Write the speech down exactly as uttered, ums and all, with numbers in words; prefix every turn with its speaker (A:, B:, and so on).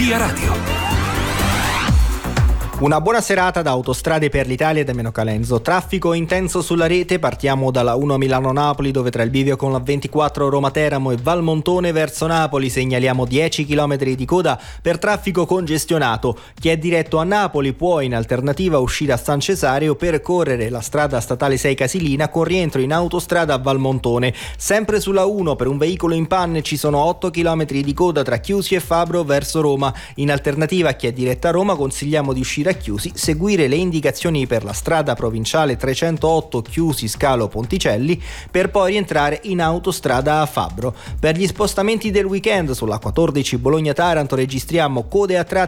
A: Via Radio.
B: Una buona serata da Autostrade per l'Italia e da Meno Calenzo. Traffico intenso sulla rete, partiamo dalla uno Milano-Napoli dove tra il bivio con la ventiquattro Roma-Teramo e Valmontone verso Napoli segnaliamo dieci chilometri di coda per traffico congestionato. Chi è diretto a Napoli può in alternativa uscire a San Cesare o percorrere la strada statale sei Casilina con rientro in autostrada a Valmontone. Sempre sulla uno per un veicolo in panne ci sono otto chilometri di coda tra Chiusi e Fabro verso Roma. In alternativa a chi è diretto a Roma consigliamo di uscire a Chiusi, seguire le indicazioni per la strada provinciale trecentootto Chiusi Scalo Ponticelli per poi rientrare in autostrada a Fabbro. Per gli spostamenti del weekend sulla quattordici Bologna-Taranto registriamo code a tratti